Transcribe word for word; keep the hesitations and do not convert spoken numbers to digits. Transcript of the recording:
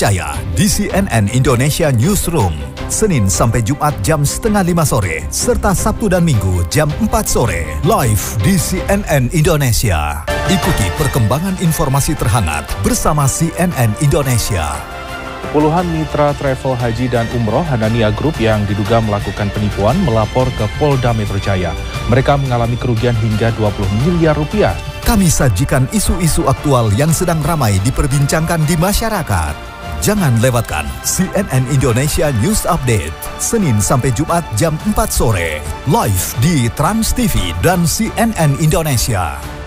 terpercaya di C N N Indonesia Newsroom. Senin sampai Jumat jam setengah lima sore, serta Sabtu dan Minggu jam empat sore, live di C N N Indonesia. Ikuti perkembangan informasi terhangat bersama C N N Indonesia. Puluhan mitra travel haji dan umroh Hanania Group yang diduga melakukan penipuan melapor ke Polda Metro Jaya. Mereka mengalami kerugian hingga dua puluh miliar rupiah. Kami sajikan isu-isu aktual yang sedang ramai diperbincangkan di masyarakat. Jangan lewatkan C N N Indonesia News Update, Senin sampai Jumat jam empat sore, live di Trans T V dan C N N Indonesia.